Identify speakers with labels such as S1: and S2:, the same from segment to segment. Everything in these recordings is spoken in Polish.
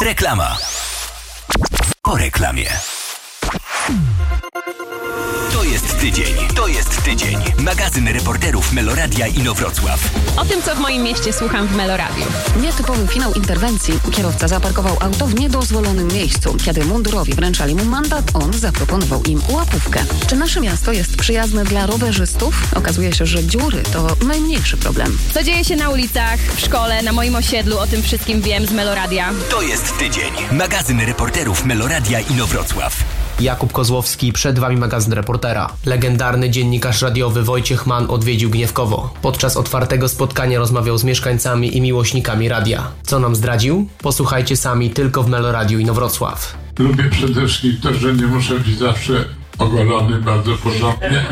S1: Reklama. Po reklamie. To jest tydzień. Magazyn reporterów Meloradia Inowrocław.
S2: O tym, co w moim mieście słucham w Meloradiu.
S3: Nietypowy finał interwencji. Kierowca zaparkował auto w niedozwolonym miejscu. Kiedy mundurowi wręczali mu mandat, on zaproponował im łapówkę. Czy nasze miasto jest przyjazne dla rowerzystów? Okazuje się, że dziury to najmniejszy problem.
S2: Co dzieje się na ulicach, w szkole, na moim osiedlu, o tym wszystkim wiem z Meloradia.
S1: To jest tydzień. Magazyn reporterów Meloradia Inowrocław.
S4: Jakub Kozłowski, przed Wami magazyn reportera. Legendarny dziennikarz radiowy Wojciech Mann odwiedził Gniewkowo. Podczas otwartego spotkania rozmawiał z mieszkańcami i miłośnikami radia. Co nam zdradził? Posłuchajcie sami tylko w Meloradiu Inowrocław.
S5: Lubię przede wszystkim to, że nie muszę być zawsze ogolony bardzo porządnie.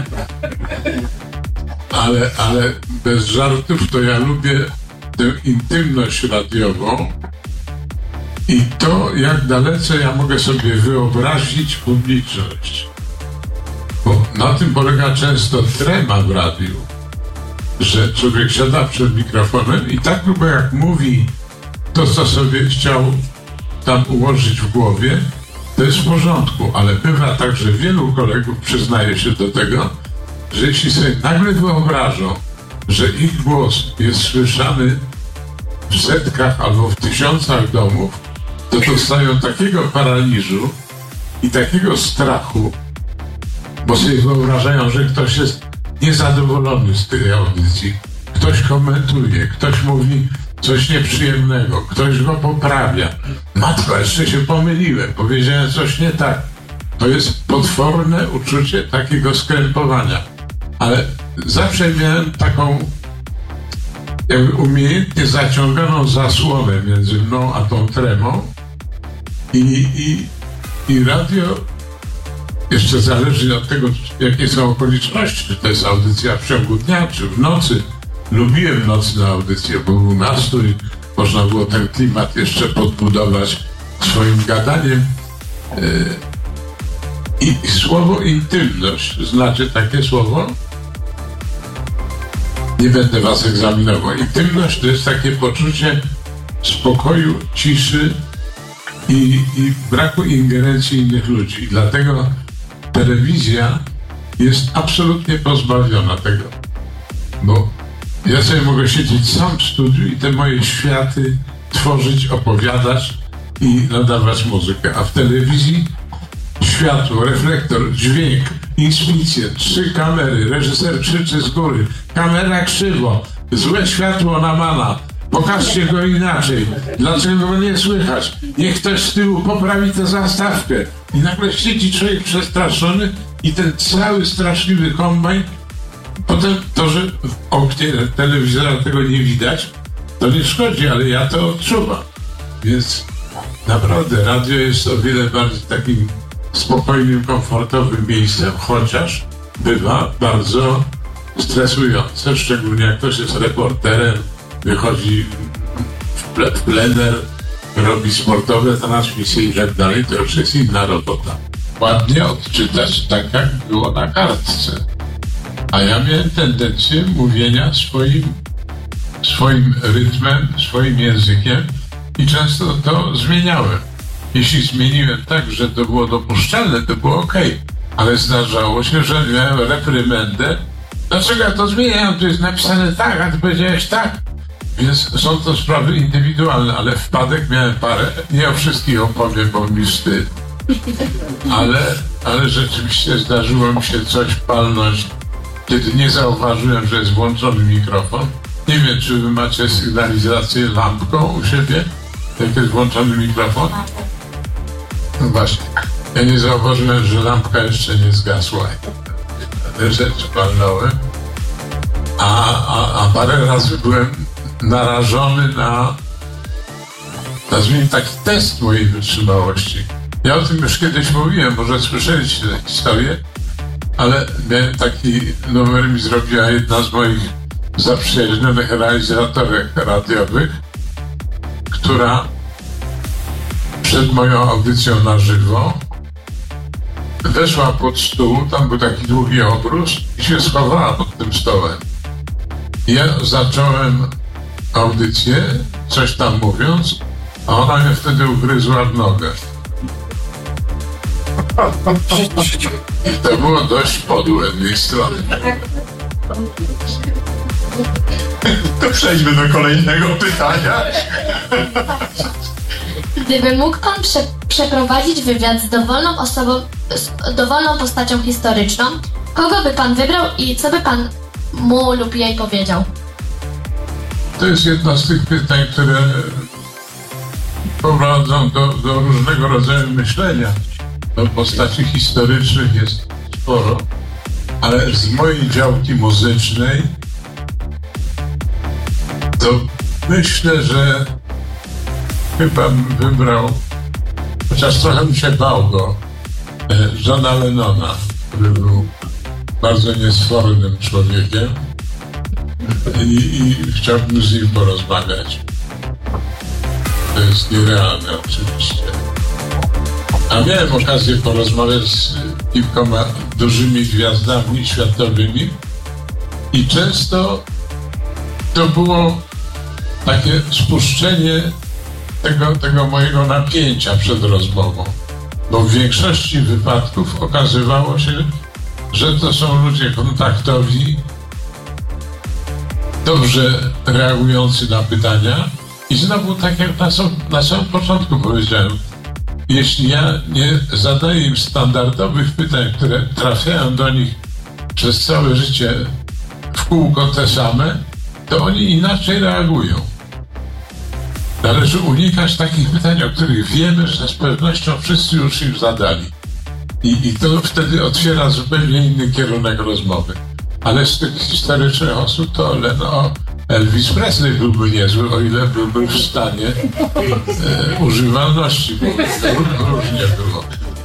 S5: Ale bez żartów to ja lubię tę intymność radiową. I to, jak dalece ja mogę sobie wyobrazić publiczność. Bo na tym polega często trema w radiu, że człowiek siada przed mikrofonem i tak długo jak mówi to, co sobie chciał tam ułożyć w głowie, to jest w porządku. Ale bywa tak, że wielu kolegów przyznaje się do tego, że jeśli sobie nagle wyobrażą, że ich głos jest słyszany w setkach albo w tysiącach domów, to dostają takiego paraliżu i takiego strachu, bo sobie wyobrażają, że ktoś jest niezadowolony z tej audycji. Ktoś komentuje, ktoś mówi coś nieprzyjemnego, ktoś go poprawia. Matko, jeszcze się pomyliłem, powiedziałem coś nie tak. To jest potworne uczucie takiego skrępowania. Ale zawsze miałem taką jakby umiejętnie zaciąganą zasłonę między mną a tą tremą i radio jeszcze zależy od tego, jakie są okoliczności, czy to jest audycja w ciągu dnia, czy w nocy. Lubiłem nocne audycje, bo był nastrój, można było ten klimat jeszcze podbudować swoim gadaniem. I słowo intymność, znacie takie słowo? Nie będę was egzaminował. Intymność to jest takie poczucie spokoju, ciszy i braku ingerencji innych ludzi. Dlatego telewizja jest absolutnie pozbawiona tego. Bo ja sobie mogę siedzieć sam w studiu i te moje światy tworzyć, opowiadać i nadawać muzykę. A w telewizji światło, reflektor, dźwięk, inspicję, 3 kamery, reżyser krzyczy z góry, kamera krzywo, złe światło na Mana, pokażcie go inaczej, dlaczego go nie słychać, niech ktoś z tyłu poprawi tę zastawkę. I nagle siedzi człowiek przestraszony i ten cały straszliwy kombajn, potem to, że w oknie telewizora tego nie widać, to nie szkodzi, ale ja to odczuwam. Więc naprawdę radio jest o wiele bardziej takim spokojnym, komfortowym miejscem, chociaż bywa bardzo stresujące, szczególnie jak ktoś jest reporterem, wychodzi w plener, robi sportowe transmisje i tak dalej, to już jest inna robota. Ładnie odczytać tak, jak było na kartce. A ja miałem tendencję mówienia swoim rytmem, swoim językiem i często to zmieniałem. Jeśli zmieniłem tak, że to było dopuszczalne, to było okej. Ale zdarzało się, że miałem reprymendę. Dlaczego ja to zmieniam? To jest napisane tak, a ty powiedziałeś tak. Więc są to sprawy indywidualne, ale wpadek miałem parę. Nie o wszystkich opowiem, bo mi wstyd. Ale rzeczywiście zdarzyło mi się coś palnąć, kiedy nie zauważyłem, że jest włączony mikrofon. Nie wiem, czy wy macie sygnalizację lampką u siebie, jak jest włączony mikrofon. No właśnie, ja nie zauważyłem, że lampka jeszcze nie zgasła. Te rzeczy palnąłem. A parę razy byłem narażony na, nazwijmy, taki test mojej wytrzymałości. Ja o tym już kiedyś mówiłem, może słyszeliście tę historię, ale miałem taki numer, mi zrobiła jedna z moich zaprzyjaźnionych realizatorek radiowych, która przed moją audycją na żywo weszła pod stół, tam był taki długi obrus i się schowała pod tym stołem. Ja zacząłem audycję, coś tam mówiąc, A ona mnie wtedy ugryzła w nogę. I to było dość podłe z jej strony.
S6: To przejdźmy do kolejnego pytania.
S7: Gdyby mógł pan przeprowadzić wywiad z dowolną osobą, z dowolną postacią historyczną, kogo by pan wybrał i co by pan mu lub jej powiedział?
S5: To jest jedno z tych pytań, które prowadzą do różnego rodzaju myślenia. No, postaci historycznych jest sporo, ale z mojej działki muzycznej to myślę, że chyba bym wybrał, chociaż trochę mi się bał go, Johna Lennona, który był bardzo niesfornym człowiekiem i chciałbym z nim porozmawiać. To jest nierealne oczywiście. A miałem okazję porozmawiać z kilkoma dużymi gwiazdami światowymi i często to było takie spuszczenie tego mojego napięcia przed rozmową. Bo w większości wypadków okazywało się, że to są ludzie kontaktowi, dobrze reagujący na pytania i znowu tak jak na samym początku powiedziałem, jeśli ja nie zadaję im standardowych pytań, które trafiają do nich przez całe życie w kółko te same, to oni inaczej reagują. Należy unikać takich pytań, o których wiemy, że z pewnością wszyscy już im zadali. I to wtedy otwiera zupełnie inny kierunek rozmowy. Ale z tych historycznych osób to Elvis Presley byłby niezły, o ile byłby w stanie używalności, bo różnie było.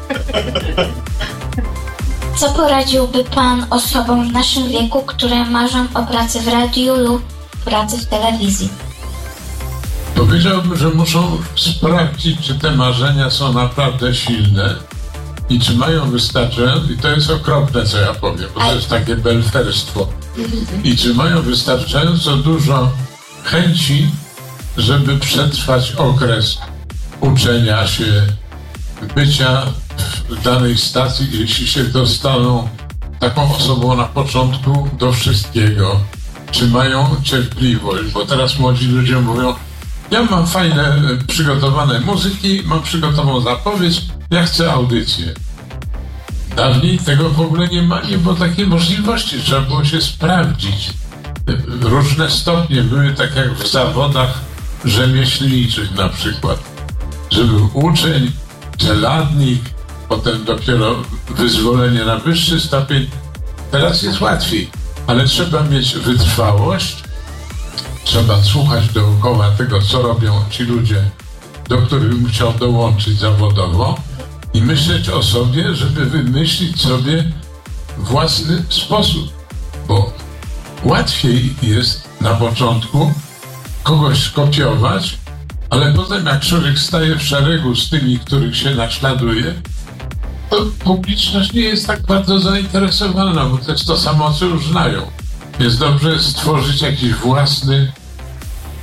S8: Co poradziłby pan osobom w naszym wieku, które marzą o pracy w radiu lub pracy w telewizji?
S5: Powiedziałbym, że muszą sprawdzić, czy te marzenia są naprawdę silne i czy mają wystarczająco, i to jest okropne, co ja powiem, bo to jest takie belferstwo, i czy mają wystarczająco dużo chęci, żeby przetrwać okres uczenia się, bycia w danej stacji, jeśli się dostaną taką osobą na początku do wszystkiego, czy mają cierpliwość, bo teraz młodzi ludzie mówią, ja mam fajne przygotowane muzyki, mam przygotowaną zapowiedź, ja chcę audycję. Dawniej tego w ogóle nie było takiej możliwości, trzeba było się sprawdzić. Różne stopnie były tak jak w zawodach rzemieślniczych na przykład, że był uczeń, czeladnik, potem dopiero wyzwolenie na wyższy stopień. Teraz jest łatwiej, ale trzeba mieć wytrwałość, trzeba słuchać dookoła tego, co robią ci ludzie, do których bym chciał dołączyć zawodowo i myśleć o sobie, żeby wymyślić sobie własny sposób, bo łatwiej jest na początku kogoś skopiować, ale potem jak człowiek staje w szeregu z tymi, których się naśladuje, to publiczność nie jest tak bardzo zainteresowana, bo to jest to samo, co już znają. Jest dobrze stworzyć jakiś własny